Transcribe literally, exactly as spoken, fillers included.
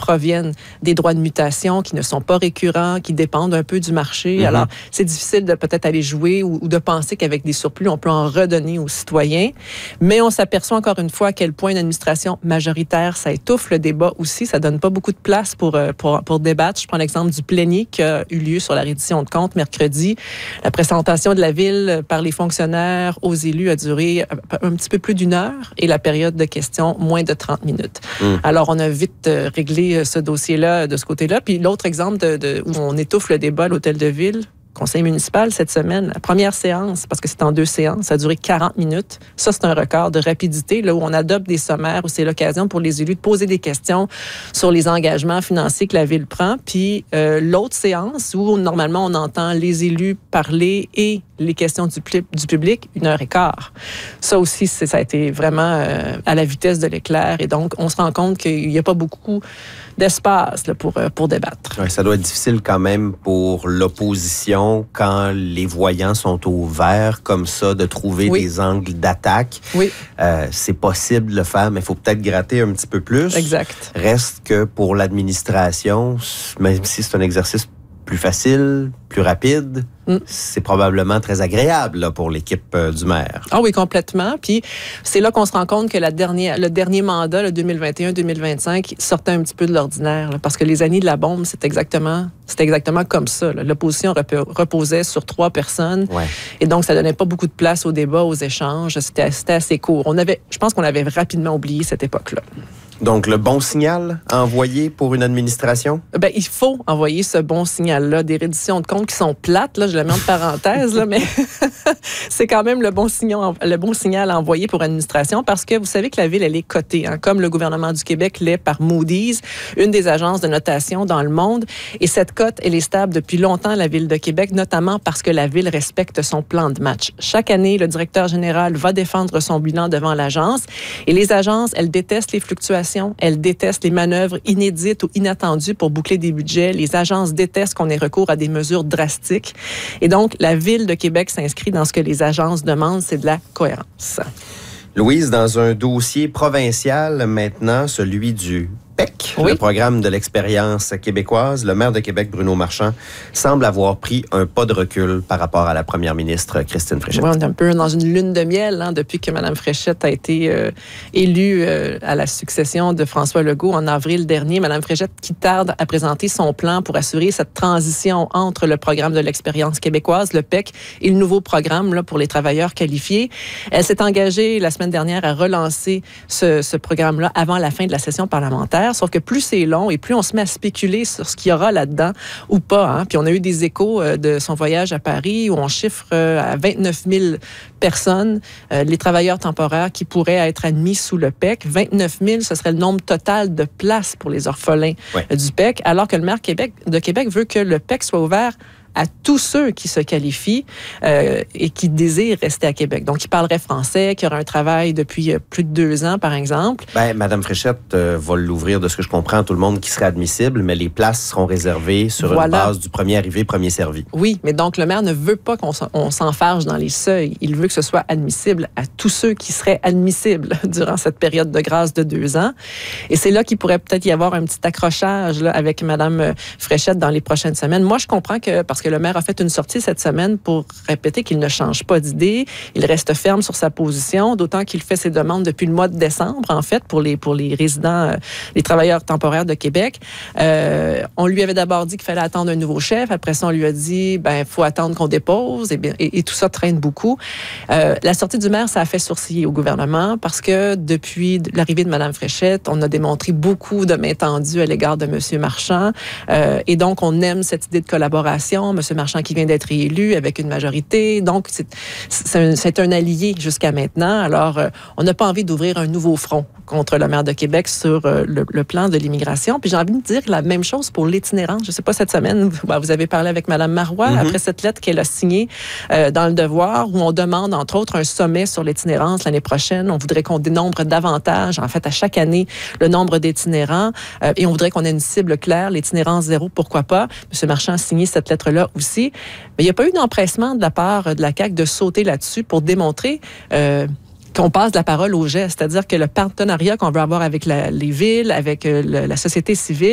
proviennent des droits de mutation, qui ne sont pas récurrents, qui dépendent un peu du marché. Mm-hmm. Alors, c'est difficile de peut-être aller jouer ou, ou de penser qu'avec des surplus, on peut en redonner aux citoyens. Mais on s'aperçoit encore une fois à quel point une administration majoritaire, ça étouffe le débat aussi. Ça donne pas beaucoup de place pour, pour, pour débattre. Je prends l'exemple du plénier qui a eu lieu sur la reddition de comptes mercredi. La présentation de la Ville par les fonctionnaires aux élus a duré un petit peu plus d'une heure et la période de questions, moins de trente minutes. Mmh. Alors, on a vite réglé ce dossier-là de ce côté-là. Puis l'autre exemple de, de, où on étouffe le débat à l'Hôtel de Ville, Conseil municipal cette semaine, la première séance, parce que c'est en deux séances, ça a duré quarante minutes. Ça, c'est un record de rapidité, là où on adopte des sommaires, où c'est l'occasion pour les élus de poser des questions sur les engagements financiers que la Ville prend. Puis euh, l'autre séance, où normalement on entend les élus parler et les questions du, du public, une heure et quart. Ça aussi, c'est, ça a été vraiment euh, à la vitesse de l'éclair. Et donc, on se rend compte qu'il n'y a pas beaucoup d'espace là, pour, pour débattre. Ouais, ça doit être difficile quand même pour l'opposition quand les voyants sont au vert comme ça, de trouver oui. des angles d'attaque. Oui. Euh, c'est possible de le faire, mais il faut peut-être gratter un petit peu plus. Exact. Reste que pour l'administration, même si c'est un exercice plus facile, plus rapide, mm. c'est probablement très agréable là, pour l'équipe euh, du maire. Ah oui, complètement. Puis c'est là qu'on se rend compte que la dernière, le dernier mandat, le deux mille vingt et un deux mille vingt-cinq, sortait un petit peu de l'ordinaire. Là, parce que les années de la bombe, c'est exactement, c'est exactement comme ça. Là. L'opposition rep- reposait sur trois personnes. Ouais. Et donc, ça donnait pas beaucoup de place au débat, aux échanges. C'était, c'était assez court. On avait, je pense qu'on avait rapidement oublié cette époque-là. Donc, le bon signal envoyé pour une administration? Ben, il faut envoyer ce bon signal-là. Des redditions de comptes qui sont plates, là, je la mets en parenthèse, là, mais c'est quand même le bon, signal, le bon signal à envoyer pour l'administration parce que vous savez que la Ville, elle est cotée, hein, comme le gouvernement du Québec l'est par Moody's, une des agences de notation dans le monde. Et cette cote, elle est stable depuis longtemps à la Ville de Québec, notamment parce que la Ville respecte son plan de match. Chaque année, le directeur général va défendre son bilan devant l'agence et les agences, elles détestent les fluctuations. Elles détestent les manœuvres inédites ou inattendues pour boucler des budgets. Les agences détestent qu'on ait recours à des mesures drastiques. Et donc, la Ville de Québec s'inscrit dans ce que les agences demandent, c'est de la cohérence. Louise, dans un dossier provincial maintenant, celui du P E C, oui. le programme de l'expérience québécoise, le maire de Québec, Bruno Marchand, semble avoir pris un pas de recul par rapport à la première ministre Christine Fréchette. Oui, on est un peu dans une lune de miel hein, depuis que Mme Fréchette a été euh, élue euh, à la succession de François Legault en avril dernier. Mme Fréchette qui tarde à présenter son plan pour assurer cette transition entre le programme de l'expérience québécoise, le P E C, et le nouveau programme là, pour les travailleurs qualifiés. Elle s'est engagée la semaine dernière à relancer ce, ce programme-là avant la fin de la session parlementaire. Sauf que plus c'est long et plus on se met à spéculer sur ce qu'il y aura là-dedans ou pas. Hein. Puis on a eu des échos euh, de son voyage à Paris où on chiffre euh, à vingt-neuf mille personnes euh, les travailleurs temporaires qui pourraient être admis sous le P E C. vingt-neuf mille, ce serait le nombre total de places pour les orphelins ouais. euh, du P E C, alors que le maire Québec, de Québec veut que le P E C soit ouvert à tous ceux qui se qualifient euh, et qui désirent rester à Québec. Donc, qui parleraient français, qui auraient un travail depuis euh, plus de deux ans, par exemple. Bien, Mme Fréchette euh, va l'ouvrir, de ce que je comprends, à tout le monde qui serait admissible, mais les places seront réservées sur voilà. une base du premier arrivé, premier servi. Oui, mais donc, le maire ne veut pas qu'on on s'enfarge dans les seuils. Il veut que ce soit admissible à tous ceux qui seraient admissibles durant cette période de grâce de deux ans. Et c'est là qu'il pourrait peut-être y avoir un petit accrochage là, avec Mme Fréchette dans les prochaines semaines. Moi, je comprends que, parce que le maire a fait une sortie cette semaine pour répéter qu'il ne change pas d'idée. Il reste ferme sur sa position, d'autant qu'il fait ses demandes depuis le mois de décembre, en fait, pour les, pour les résidents, euh, les travailleurs temporaires de Québec. Euh, on lui avait d'abord dit qu'il fallait attendre un nouveau chef. Après ça, on lui a dit, ben, il faut attendre qu'on dépose. Et, bien, et, et tout ça traîne beaucoup. Euh, la sortie du maire, ça a fait sourciller au gouvernement parce que depuis l'arrivée de Mme Fréchette, on a démontré beaucoup de main tendue à l'égard de M. Marchand. Euh, et donc, on aime cette idée de collaboration. M. Marchand qui vient d'être élu avec une majorité. Donc, c'est, c'est, un, c'est un allié jusqu'à maintenant. Alors, euh, on n'a pas envie d'ouvrir un nouveau front contre le maire de Québec sur euh, le, le plan de l'immigration. Puis j'ai envie de dire la même chose pour l'itinérance. Je ne sais pas, cette semaine, ben, vous avez parlé avec Mme Marois mm-hmm. après cette lettre qu'elle a signée euh, dans Le Devoir, où on demande, entre autres, un sommet sur l'itinérance l'année prochaine. On voudrait qu'on dénombre davantage, en fait, à chaque année, le nombre d'itinérants. Euh, et on voudrait qu'on ait une cible claire, l'itinérance zéro, pourquoi pas. M. Marchand a signé cette lettre-là aussi. Mais il n'y a pas eu d'empressement de la part de la C A Q de sauter là-dessus pour démontrer euh, qu'on passe de la parole au geste. C'est-à-dire que le partenariat qu'on veut avoir avec la, les villes, avec euh, le, la société civile,